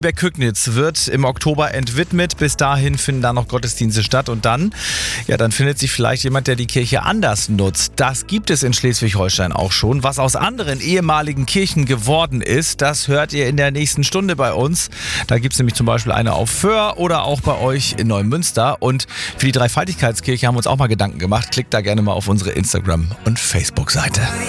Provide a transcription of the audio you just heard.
Kücknitz wird im Oktober entwidmet. Bis dahin finden da noch Gottesdienste statt und dann findet sich vielleicht jemand, der die Kirche anders nutzt. Das gibt es in Schleswig-Holstein auch schon. Was aus anderen ehemaligen Kirchen geworden ist, das hört ihr in der nächsten Stunde bei uns. Da gibt es nämlich zum Beispiel eine auf Föhr oder auch bei euch in Neumünster. Und für die Dreifaltigkeitskirche haben wir uns auch mal Gedanken gemacht. Klickt da gerne mal auf unsere Instagram- und Facebook-Seite.